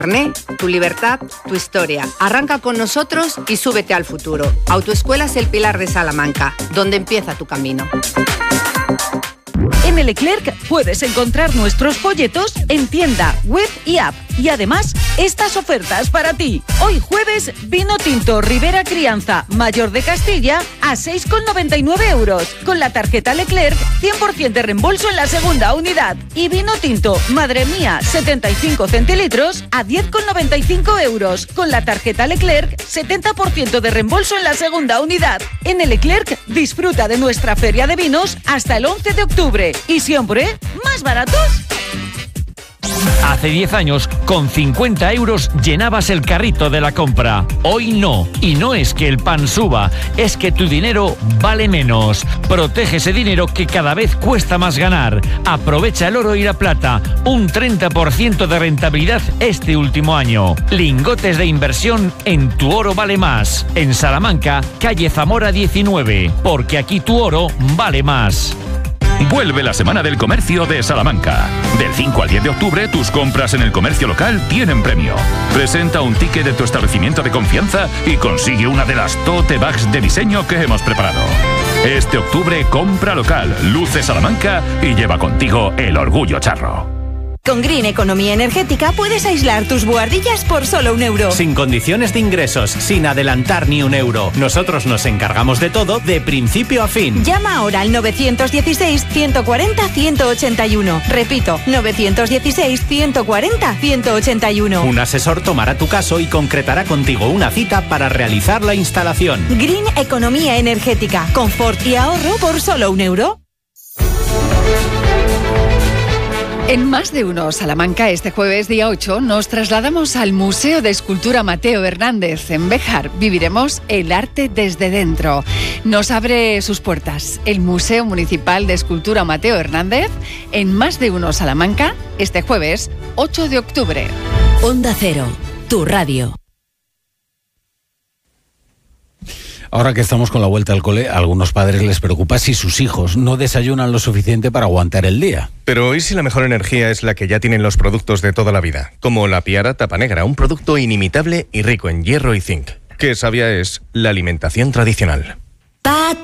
Tu libertad, tu historia. Arranca con nosotros y súbete al futuro. Autoescuelas El Pilar de Salamanca, donde empieza tu camino. En Leclerc puedes encontrar nuestros folletos en tienda, web y app. Y además, estas ofertas para ti. Hoy jueves, vino tinto Ribera Crianza Mayor de Castilla a 6,99 euros. Con la tarjeta Leclerc, 100% de reembolso en la segunda unidad. Y vino tinto Madre Mía 75 centilitros a 10,95 euros. Con la tarjeta Leclerc, 70% de reembolso en la segunda unidad. En Leclerc, disfruta de nuestra feria de vinos hasta el 11 de octubre. Y siempre, más baratos. Hace 10 años, con 50 euros llenabas el carrito de la compra. Hoy no. Y no es que el pan suba, es que tu dinero vale menos. Protege ese dinero que cada vez cuesta más ganar. Aprovecha el oro y la plata. Un 30% de rentabilidad este último año. Lingotes de inversión en Tu Oro Vale Más. En Salamanca, calle Zamora 19. Porque aquí tu oro vale más. Vuelve la Semana del Comercio de Salamanca. Del 5 al 10 de octubre, tus compras en el comercio local tienen premio. Presenta un ticket de tu establecimiento de confianza y consigue una de las tote bags de diseño que hemos preparado. Este octubre, compra local, luce Salamanca y lleva contigo el orgullo charro. Con Green Economía Energética puedes aislar tus buhardillas por solo €1. Sin condiciones de ingresos, sin adelantar ni €1. Nosotros nos encargamos de todo de principio a fin. Llama ahora al 916-140-181. Repito, 916-140-181. Un asesor tomará tu caso y concretará contigo una cita para realizar la instalación. Green Economía Energética. Confort y ahorro por solo €1. En Más de Uno Salamanca, este jueves día 8, nos trasladamos al Museo de Escultura Mateo Hernández en Béjar. Viviremos el arte desde dentro. Nos abre sus puertas el Museo Municipal de Escultura Mateo Hernández en Más de Uno Salamanca, este jueves 8 de octubre. Onda Cero, tu radio. Ahora que estamos con la vuelta al cole, a algunos padres les preocupa si sus hijos no desayunan lo suficiente para aguantar el día. Pero ¿y si la mejor energía es la que ya tienen los productos de toda la vida? Como la Piara Tapa Negra, un producto inimitable y rico en hierro y zinc. Qué sabia es la alimentación tradicional.